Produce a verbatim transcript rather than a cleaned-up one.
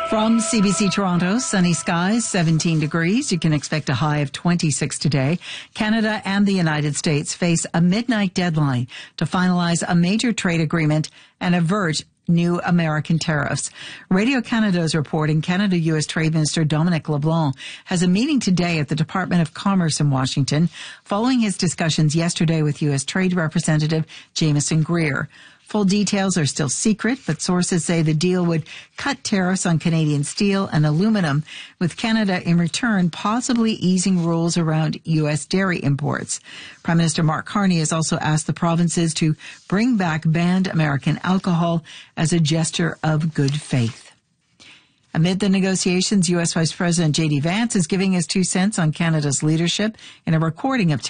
From C B C Toronto, sunny skies, seventeen degrees. You can expect a high of twenty-six today. Canada and the United States face a midnight deadline to finalize a major trade agreement and avert new American tariffs. Radio-Canada is reporting Canada-U S Trade Minister Dominic LeBlanc has a meeting today at the Department of Commerce in Washington following his discussions yesterday with U S Trade Representative Jameson Greer. Full details are still secret, but sources say the deal would cut tariffs on Canadian steel and aluminum, with Canada in return possibly easing rules around U S dairy imports. Prime Minister Mark Carney has also asked the provinces to bring back banned American alcohol as a gesture of good faith. Amid the negotiations, U S Vice President J D Vance is giving his two cents on Canada's leadership in a recording of